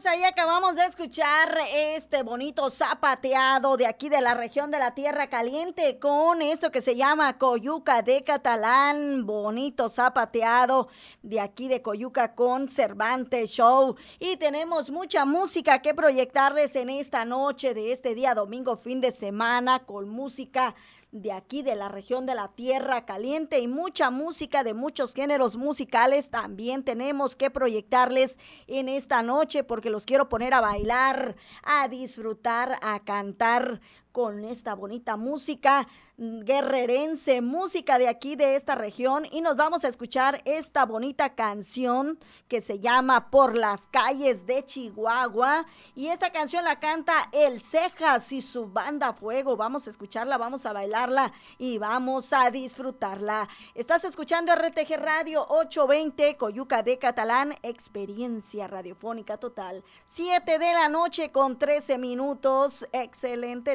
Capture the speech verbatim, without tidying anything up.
Pues ahí acabamos de escuchar este bonito zapateado de aquí de la región de la Tierra Caliente con esto que se llama Coyuca de Catalán, bonito zapateado de aquí de Coyuca con Cervantes Show. Y tenemos mucha música que proyectarles en esta noche de este día domingo, fin de semana, con música de aquí de la región de la Tierra Caliente y mucha música de muchos géneros musicales también tenemos que proyectarles en esta noche porque los quiero poner a bailar, a disfrutar, a cantar con esta bonita música guerrerense, música de aquí de esta región y nos vamos a escuchar esta bonita canción que se llama Por las calles de Chihuahua y esta canción la canta El Cejas y su banda Fuego. Vamos a escucharla, vamos a bailarla y vamos a disfrutarla. Estás escuchando R T G Radio ochocientos veinte Coyuca de Catalán, experiencia radiofónica total. siete de la noche con trece minutos, excelente.